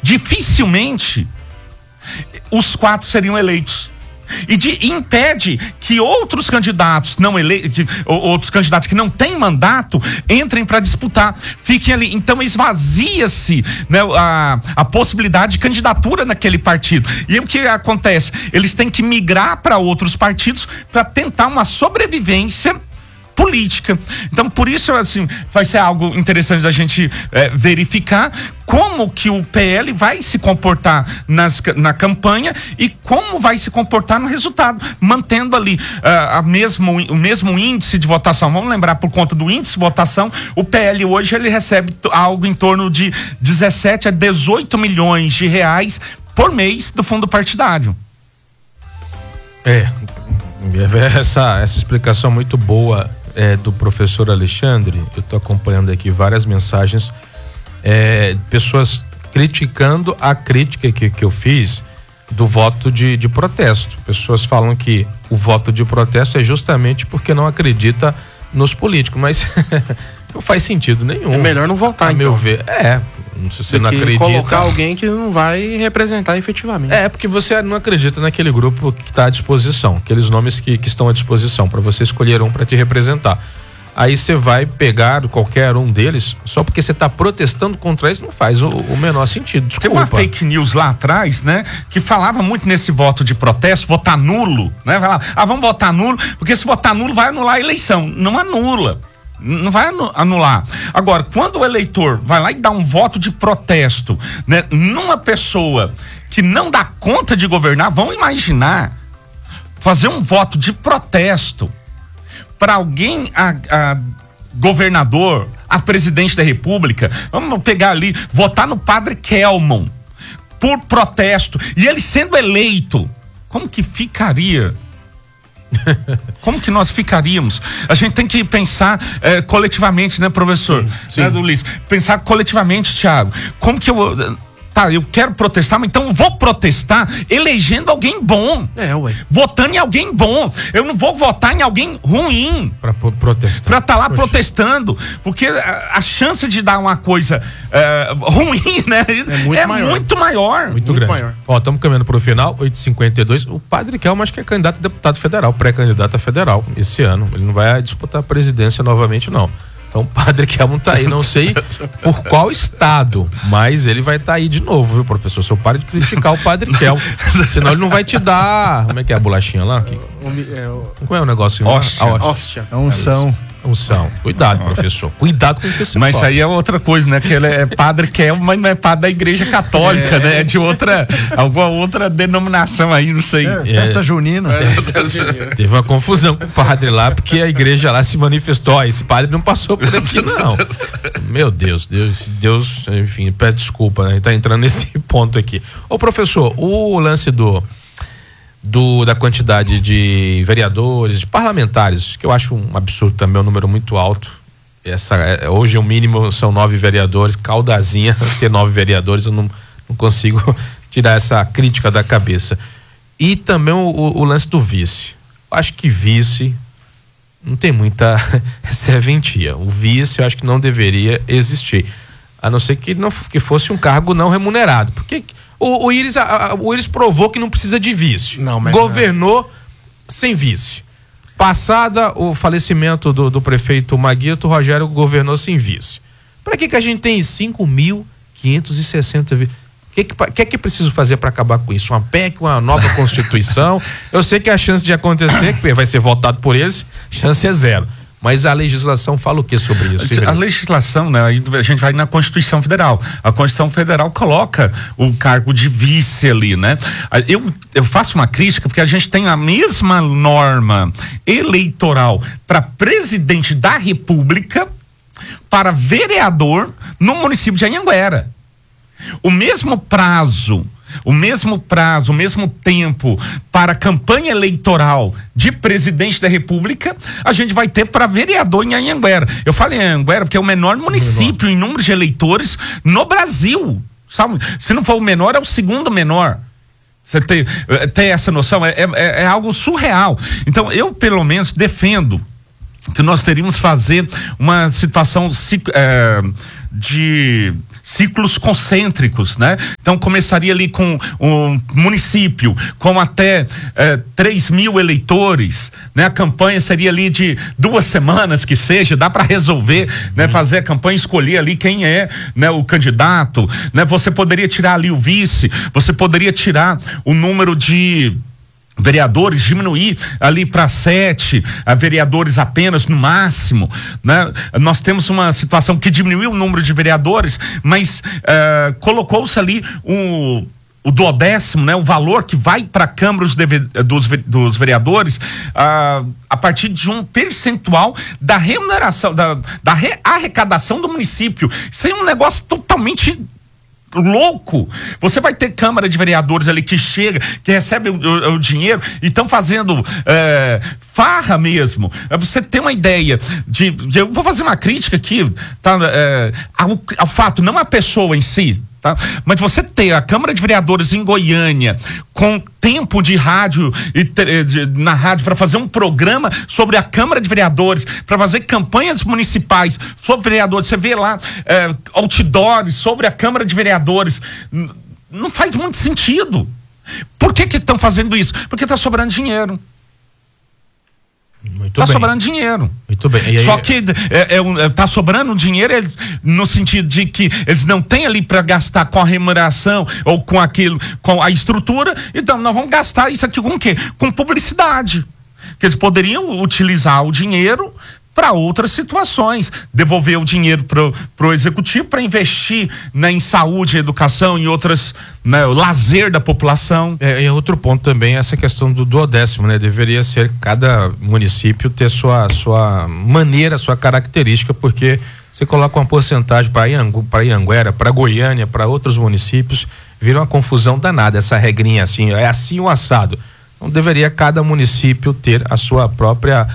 dificilmente os 4 seriam eleitos. E impede que outros candidatos outros candidatos que não têm mandato entrem para disputar, fiquem ali. Então esvazia-se, né, a possibilidade de candidatura naquele partido. E o que acontece? Eles têm que migrar para outros partidos para tentar uma sobrevivência política. Então, por isso, assim, vai ser algo interessante da gente verificar como que o PL vai se comportar na campanha e como vai se comportar no resultado, mantendo ali o mesmo índice de votação. Vamos lembrar, por conta do índice de votação, o PL hoje ele recebe algo em torno de 17 a 18 milhões de reais por mês do fundo partidário. Essa explicação muito boa do professor Alexandre. Eu estou acompanhando aqui várias mensagens, pessoas criticando a crítica que eu fiz do voto de protesto. Pessoas falam que o voto de protesto é justamente porque não acredita nos políticos, mas não faz sentido nenhum. É melhor não votar, então. Meu ver, se você não acredita, colocar alguém que não vai representar efetivamente. Porque você não acredita naquele grupo que está à disposição, aqueles nomes que estão à disposição para você escolher um para te representar. Aí você vai pegar qualquer um deles só porque você está protestando contra isso, não faz o menor sentido. Desculpa. Tem uma fake news lá atrás, né, que falava muito nesse voto de protesto, votar nulo, né? Vai lá, vamos votar nulo, porque se votar nulo vai anular a eleição. Não anula. Não vai anular. Agora, quando o eleitor vai lá e dá um voto de protesto, né, numa pessoa que não dá conta de governar, vão imaginar fazer um voto de protesto para alguém, a governador, a presidente da República. Vamos pegar ali, votar no padre Kelmon por protesto, e ele sendo eleito, como que ficaria? Como que nós ficaríamos? A gente tem que pensar coletivamente, né, professor? Sim. Né, Luiz? Pensar coletivamente, Thiago. Como que eu quero protestar, mas então eu vou protestar elegendo alguém bom. Votando em alguém bom. Eu não vou votar em alguém ruim. Pra protestar. Pra estar lá protestando. Porque a chance de dar uma coisa ruim, né? Muito maior. Muito grande. Maior. Estamos caminhando pro final, 8h52. O padre Kelmo, acho que é candidato a deputado federal, pré-candidato a federal esse ano. Ele não vai disputar a presidência novamente, não. Então o padre Kelmo tá aí, não sei por qual estado, mas ele vai estar aí de novo, viu, professor? Só pare de criticar o padre Kelmo, senão ele não vai te dar, como é que é a bolachinha lá? Como é o negócio? Hóstia. É unção. Cuidado, professor. Cuidado com o que você Mas fala. isso aí é outra coisa, né? Que ele é padre Kelmo, mas não é padre da Igreja Católica, né? É de alguma outra denominação aí, não sei. Festa junina. Teve uma confusão com o padre lá, porque a igreja lá se manifestou. Esse padre não passou por aqui, não. Meu Deus, enfim, peço desculpa, né? Tá entrando nesse ponto aqui. Ô, professor, o lance da quantidade de vereadores, de parlamentares, que eu acho um absurdo também, um número muito alto. Hoje o mínimo são 9 vereadores, Caldazinha ter 9 vereadores, eu não consigo tirar essa crítica da cabeça. E também o lance do vice. Eu acho que vice não tem muita serventia. O vice eu acho que não deveria existir, a não ser que fosse um cargo não remunerado, porque o Íris provou que não precisa de vice. Governou sem vice. Passada o falecimento do prefeito Maguito, o Rogério governou sem vice. Para que a gente tem 5.560 vice? O que é que preciso fazer para acabar com isso? Uma PEC, uma nova Constituição? Eu sei que a chance de acontecer, que vai ser votado por eles, chance é 0. Mas a legislação fala o que sobre isso? A legislação, né? Aí a gente vai na Constituição Federal. A Constituição Federal coloca o cargo de vice ali, né? Eu faço uma crítica porque a gente tem a mesma norma eleitoral para presidente da República, para vereador no município de Anhanguera. O mesmo prazo, o mesmo tempo para campanha eleitoral de presidente da República, a gente vai ter para vereador em Anhanguera. Eu falo em Anhanguera porque é o menor município em número de eleitores no Brasil, sabe? Se não for o menor, é o segundo menor. Você tem essa noção? É algo surreal. Então, eu pelo menos defendo que nós teríamos que fazer uma situação de ciclos concêntricos, né? Então começaria ali com um município com até 3.000 eleitores, né? A campanha seria ali de 2 semanas que seja, dá para resolver, né? Fazer a campanha, escolher ali quem é, né, o candidato, né? Você poderia tirar ali o vice, você poderia tirar o número de vereadores, diminuir ali para 7 vereadores apenas no máximo, né? Nós temos uma situação que diminuiu o número de vereadores, mas colocou-se ali o 12º, né, o valor que vai para a Câmara dos Vereadores a partir de um percentual da remuneração, da arrecadação do município. Isso aí é um negócio totalmente louco. Você vai ter Câmara de Vereadores ali que chega, que recebe o dinheiro e estão fazendo farra mesmo. Você tem uma ideia eu vou fazer uma crítica aqui, tá? Ao fato, não a pessoa em si, tá? Mas você ter a Câmara de Vereadores em Goiânia com tempo de rádio na rádio para fazer um programa sobre a Câmara de Vereadores, para fazer campanhas municipais sobre vereadores, você vê lá outdoors sobre a Câmara de Vereadores, não faz muito sentido. Por que estão fazendo isso? Porque está sobrando dinheiro. Está sobrando dinheiro. Muito bem. E aí... Só que tá sobrando dinheiro no sentido de que eles não têm ali para gastar com a remuneração ou com aquilo, com a estrutura. Então nós vamos gastar isso aqui com o quê? Com publicidade. Que eles poderiam utilizar o dinheiro para outras situações, devolver o dinheiro pro executivo para investir, né, em saúde, educação e outras, né, o lazer da população. E outro ponto também, essa questão do 12º, né? Deveria ser cada município ter sua maneira, sua característica, porque você coloca uma porcentagem para Ianguera, para Goiânia, para outros municípios, vira uma confusão danada essa regrinha assim, é assim o assado. Então deveria cada município ter a sua própria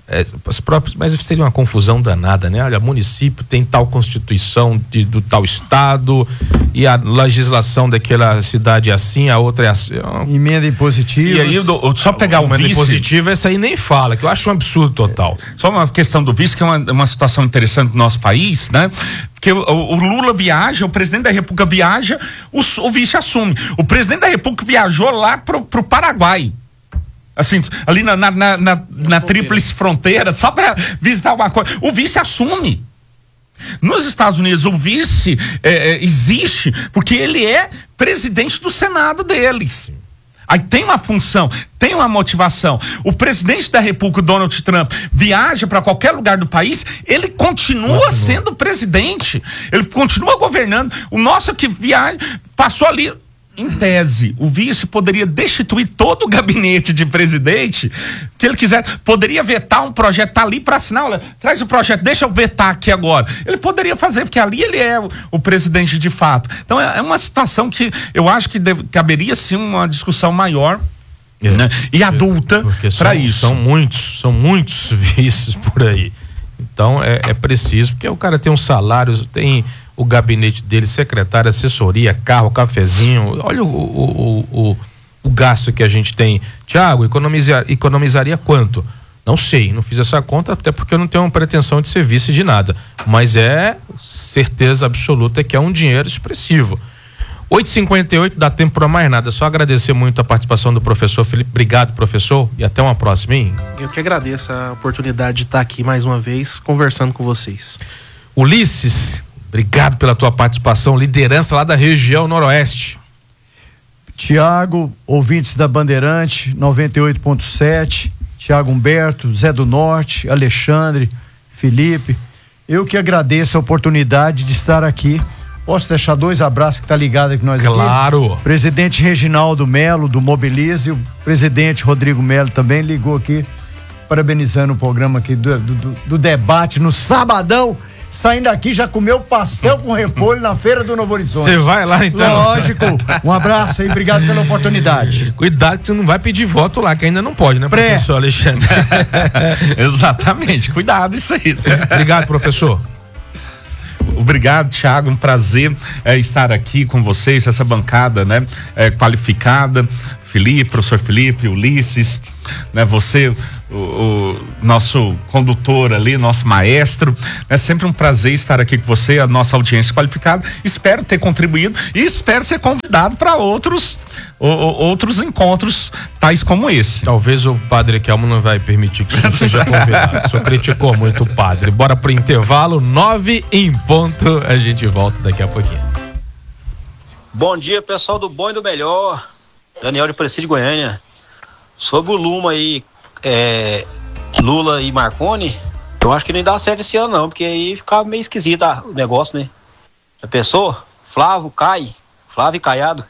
mas seria uma confusão danada, né? Olha, município tem tal constituição do tal estado e a legislação daquela cidade é assim, a outra é assim. Emenda impositiva. E aí, só pegar o vice... Emenda impositiva, essa aí nem fala, que eu acho um absurdo total. Só uma questão do vice, que é uma situação interessante do nosso país, né? Porque o Lula viaja, o presidente da República viaja, o vice assume. O presidente da República viajou lá pro Paraguai. Assim, ali na tríplice fronteira, só para visitar uma coisa. O vice assume. Nos Estados Unidos, o vice existe porque ele é presidente do Senado deles. Aí tem uma função, tem uma motivação. O presidente da República, Donald Trump, viaja para qualquer lugar do país, ele continua sendo presidente. Ele continua governando. O nosso que viaja, passou ali. Em tese, o vice poderia destituir todo o gabinete de presidente que ele quiser, poderia vetar um projeto, tá ali para assinar, olha, traz o projeto, deixa eu vetar aqui agora. Ele poderia fazer, porque ali ele é o presidente de fato. Então é uma situação que eu acho que caberia sim uma discussão maior, né? E adulta para isso. São muitos vices por aí. Então é preciso, porque o cara tem um salário, tem o gabinete dele, secretária, assessoria, carro, cafezinho. Olha o gasto que a gente tem. Tiago, economizaria quanto? Não sei, não fiz essa conta, até porque eu não tenho uma pretensão de ser vice de nada. Mas é certeza absoluta que é um dinheiro expressivo. 8h58, dá tempo para mais nada. Só agradecer muito a participação do professor Felipe. Obrigado, professor, e até uma próxima, hein? Eu que agradeço a oportunidade de estar aqui mais uma vez, conversando com vocês. Ulisses, obrigado pela tua participação, liderança lá da região noroeste. Tiago, ouvintes da Bandeirante 98.7, Tiago Humberto, Zé do Norte, Alexandre, Felipe, eu que agradeço a oportunidade de estar aqui. Posso deixar 2 abraços que tá ligado aqui nós aqui? Claro. Presidente Reginaldo Melo, do Mobilize, e o presidente Rodrigo Melo também ligou aqui, parabenizando o programa aqui do debate no sabadão. Saindo aqui, já comeu pastel com repolho na Feira do Novo Horizonte. Você vai lá então? Lógico. Um abraço aí, obrigado pela oportunidade. Cuidado que você não vai pedir voto lá, que ainda não pode, né, professor Alexandre? Exatamente, cuidado isso aí. Obrigado, professor. Obrigado, Thiago, um prazer estar aqui com vocês, essa bancada, né, qualificada. Felipe, professor Felipe, Ulisses, né? Você, o nosso condutor ali, nosso maestro. É sempre um prazer estar aqui com você, a nossa audiência qualificada. Espero ter contribuído e espero ser convidado para outros encontros tais como esse. Talvez o padre Kelmo não vai permitir que o senhor seja convidado. O senhor criticou muito o padre. Bora pro intervalo, 9 em ponto. A gente volta daqui a pouquinho. Bom dia, pessoal do Bom e do Melhor. Daniel de Presídio, Goiânia. Sobre o Luma aí, Lula e Marconi, eu acho que não dá certo esse ano não, porque aí fica meio esquisito o negócio, né? A pessoa, Flávio e Caiado.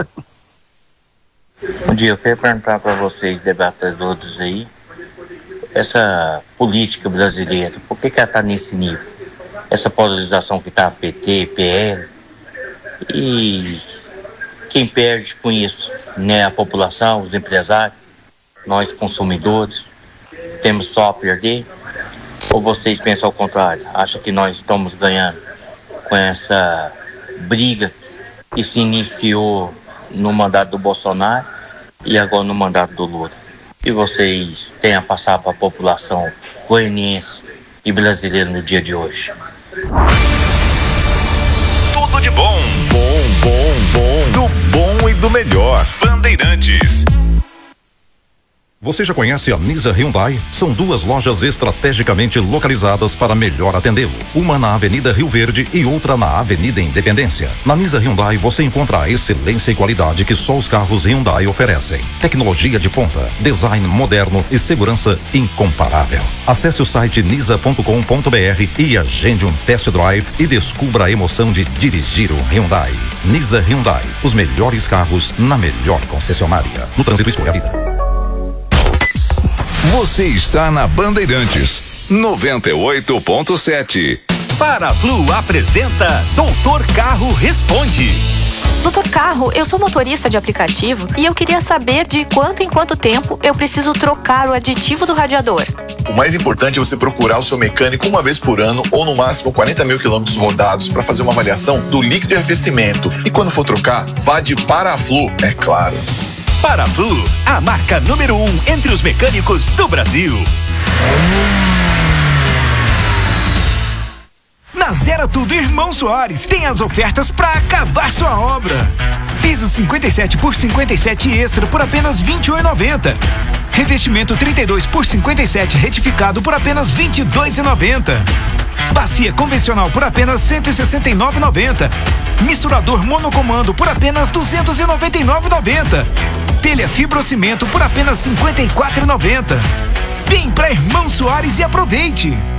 Bom dia, eu queria perguntar para vocês, debatedores aí, essa política brasileira, por que ela está nesse nível? Essa polarização que está PT, PL, e quem perde com isso, né? A população, os empresários, nós consumidores, temos só a perder? Ou vocês pensam ao contrário? Acham que nós estamos ganhando com essa briga que se iniciou no mandato do Bolsonaro e agora no mandato do Lula? E vocês têm a passar para a população goianiense e brasileira no dia de hoje? Tudo de bom. Do bom e do melhor. Bandeirantes. Você já conhece a Nisa Hyundai? São duas lojas estrategicamente localizadas para melhor atendê-lo. Uma na Avenida Rio Verde e outra na Avenida Independência. Na Nisa Hyundai você encontra a excelência e qualidade que só os carros Hyundai oferecem. Tecnologia de ponta, design moderno e segurança incomparável. Acesse o site nisa.com.br e agende um test drive e descubra a emoção de dirigir um Hyundai. Nisa Hyundai, os melhores carros na melhor concessionária. No trânsito, escolha a vida. Você está na Bandeirantes 98.7. Paraflu apresenta Doutor Carro Responde. Doutor Carro, eu sou motorista de aplicativo e eu queria saber de quanto em quanto tempo eu preciso trocar o aditivo do radiador. O mais importante é você procurar o seu mecânico uma vez por ano ou no máximo 40 mil quilômetros rodados para fazer uma avaliação do líquido de arrefecimento. E quando for trocar, vá de Paraflu, é claro. Paraflu, a marca número 1 entre os mecânicos do Brasil. Na Zero Tudo Irmão Soares tem as ofertas para acabar sua obra. Piso 57 por 57 extra por apenas R$ 28,90. Revestimento 32 por 57 retificado por apenas R$ 22,90. Bacia convencional por apenas R$ 169,90. Misturador monocomando por apenas R$ 299,90. Telha fibrocimento por apenas R$ 54,90. Vem pra Irmão Soares e aproveite!